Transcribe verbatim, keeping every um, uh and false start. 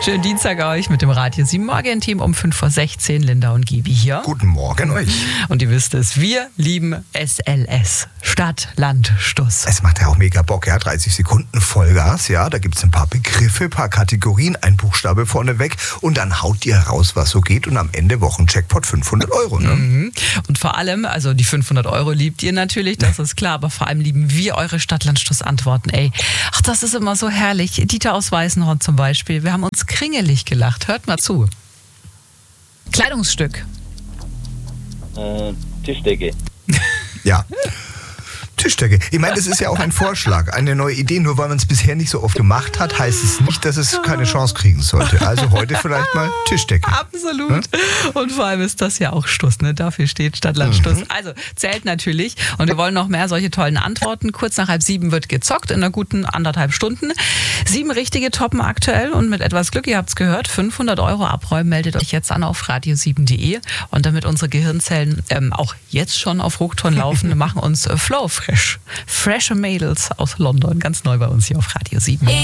Schönen Dienstag euch mit dem Radio sieben Morgen-Team um fünf vor sechzehn. Linda und Gibi hier. Guten Morgen euch. Und ihr wisst es, wir lieben S L S. Stadt, Land, Stuss. Es macht ja auch mega Bock, ja. dreißig Sekunden Vollgas, ja. Da gibt es ein paar Begriffe, ein paar Kategorien, ein Buchstabe vorneweg und dann haut ihr raus, was so geht und am Ende Wochencheckpot fünfhundert Euro, ne? Mhm. Und vor allem, also die fünfhundert Euro liebt ihr natürlich, das ist klar, aber vor allem lieben wir eure Stadt, Land, Stuss Antworten, ey. Ach, das ist immer so herrlich. Dieter aus Weißenhorn zum Beispiel. Wir haben uns kringelig gelacht. Hört mal zu. Kleidungsstück. Äh, Tischdecke. Ja. Tischdecke. Ich meine, das ist ja auch ein Vorschlag, eine neue Idee. Nur weil man es bisher nicht so oft gemacht hat, heißt es nicht, dass es keine Chance kriegen sollte. Also heute vielleicht mal Tischdecke. Absolut. Hm? Und vor allem ist das ja auch Stuss, ne? Dafür steht Stadt, Land, Stuss. Mhm. Also zählt natürlich. Und wir wollen noch mehr solche tollen Antworten. Kurz nach halb sieben wird gezockt in einer guten anderthalb Stunden. Sieben richtige toppen aktuell und mit etwas Glück, ihr habt es gehört, fünfhundert Euro abräumen. Meldet euch jetzt an auf radio sieben punkt de. Und damit unsere Gehirnzellen ähm, auch jetzt schon auf Hochtouren laufen, machen uns äh, Flow Fresh. Freshe Mädels aus London, ganz neu bei uns hier auf Radio sieben.